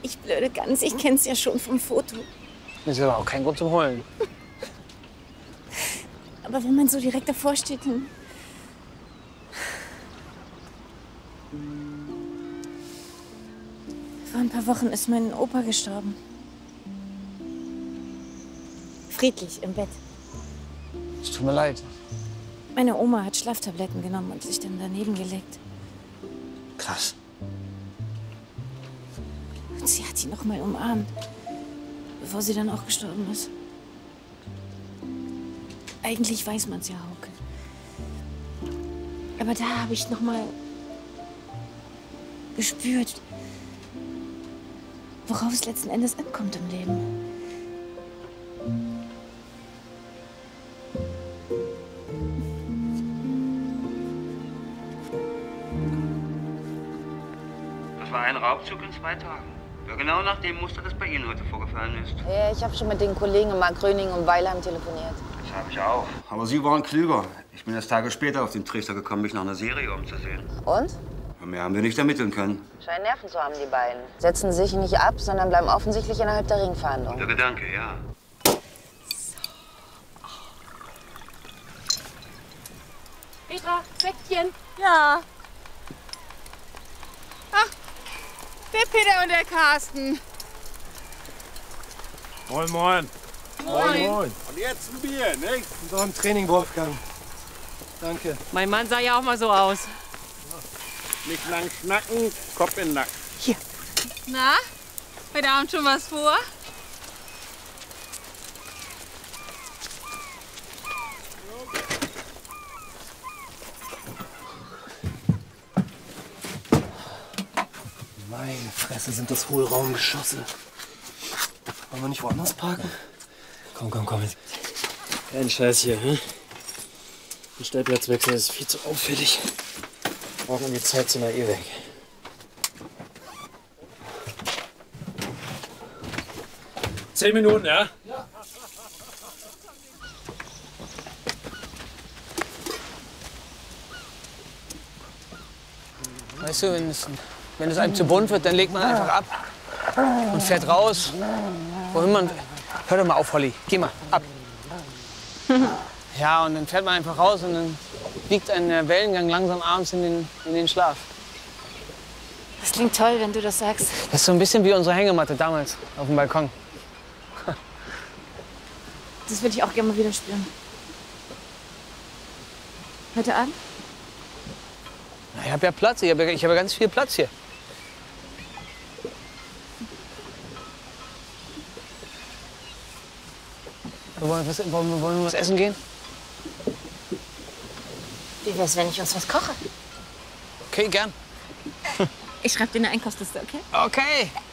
Ich blöde Gans, ich kenn's ja schon vom Foto. Das ist aber auch kein Grund zum Heulen. Aber wenn man so direkt davor steht, dann... Vor ein paar Wochen ist mein Opa gestorben. Friedlich, im Bett. Es tut mir leid. Meine Oma hat Schlaftabletten genommen und sich dann daneben gelegt. Krass. Und sie hat ihn noch mal umarmt, bevor sie dann auch gestorben ist. Eigentlich weiß man's ja, Hauke. Aber da habe ich noch mal gespürt, worauf es letzten Endes ankommt im Leben. Das war ein Raubzug in 2 Tagen. Ja, genau nach dem Muster, das bei Ihnen heute vorgefallen ist. Ja, ich habe schon mit den Kollegen in Mark Gröning und Weilheim telefoniert. Das habe ich auch. Aber Sie waren klüger. Ich bin erst Tage später auf den Trichter gekommen, mich nach einer Serie umzusehen. Und? Mehr haben wir nicht ermitteln können. Scheinen Nerven zu haben, die beiden. Setzen sich nicht ab, sondern bleiben offensichtlich innerhalb der Ringverhandlung. Der Gedanke, ja. Petra, Säckchen. Ja. Ach, der Peter und der Carsten. Moin, moin. Moin. Und jetzt ein Bier, nicht? Und noch ein Training, Wolfgang. Danke. Mein Mann sah ja auch mal so aus. Nicht lang schnacken, Kopf in den Nacken. Na, heute Abend schon was vor? Meine Fresse, sind das Hohlraumgeschosse. Wollen wir nicht woanders parken? Komm, komm, komm. Kein Scheiß hier, hm? Der Stellplatzwechsel ist viel zu auffällig. Brauchen wir die Zeit zu einer weg. Zehn Minuten, ja? Ja. Weißt du, wenn es einem zu bunt wird, dann legt man einfach ab und fährt raus. Wohin man... Hör doch mal auf, Holly. Geh mal, ab. Ja, und dann fährt man einfach raus und dann biegt ein Wellengang langsam abends in den Schlaf. Das klingt toll, wenn du das sagst. Das ist so ein bisschen wie unsere Hängematte damals auf dem Balkon. Das würde ich auch gerne mal wieder spüren. Heute Abend? Na, ich habe ja Platz, ich hab ja ganz viel Platz hier. Wollen wir was essen gehen? Wie wär's, wenn ich uns was koche? Okay, gern. Ich schreibe dir eine Einkaufsliste, okay? Okay.